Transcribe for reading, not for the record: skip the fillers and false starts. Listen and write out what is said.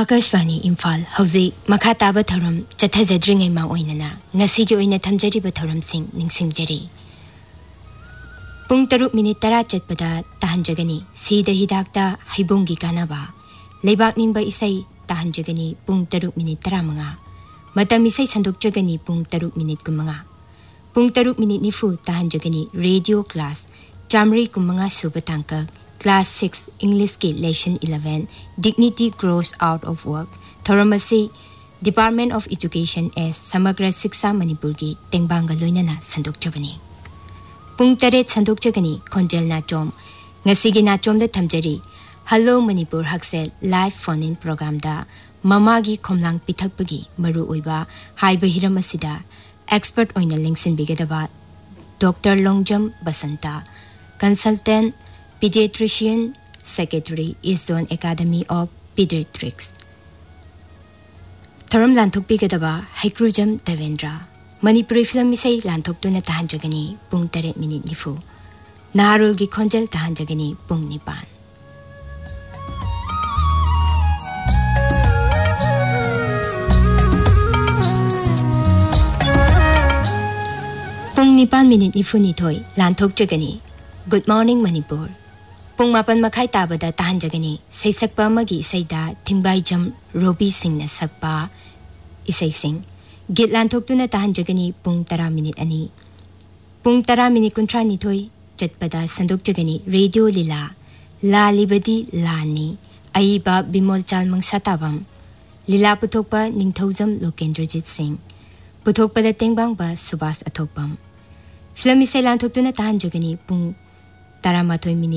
आकाशवाणी इम्फाल हौजी मखा ताबा थौरम चथजद्रिङै मा ओइनना ngasiगी oina thamjariba thoramsing ningsingjari pung 3 minute 10 chatpada tahanjagani sida hidakta haibongi kanaba leibak ningba isai tahanjagani pung 3 minute 15 matam isai sandokjagani pung 3 minute 15 pung 3 minute nifu tahanjagani radio class jamri kumanga subatangka Class 6 English Ki Lesson 11 Dignity Grows Out of Work Thoramasi Department of Education as Samagra Siksha Manipur Ki Tengbanga Loinana Sandokjabani Pung Taret Sandokjagani Konjel Nachom Ngasigi Nachom da Thamjari Hello Manipur Haksel Live Phone-in Program da Mamagi Khomlang Pithakpagi Maru Oiba Haiba Hiramasida Expert Oina Lingsin Bigadaba Dr. Longjam Basanta Consultant Pediatrician Secretary East Zone Academy of Pediatrics Tharam Lanthok Bigadaba Haikrujam Devendra Manipuri Film Isai Lanthok Tuna Tahanjagani Pung 3 minute nifu Naharul Gi Khonjel Tahanjagani Pung Nipan Pung Nipan minute nifu nitoy Lanthok Jagani Good morning Manipur Pung mapan makai tabada tahanjagani saisakpa magi isaida thingbai jam Robi Singh na sakpa isai sing git lanthok tuna tahanjagani pung 10 minute ani pung 10 minute kuntra ni thoi chatpada sandok jagani radio lila la libadi lani aiba bimol chalmang satabam lila puthokpa ningthaujam Lokendrajit Singh puthokpada tengbang ba Subhas Athopam film isai lanthok tuna tahanjagani pung 12 minute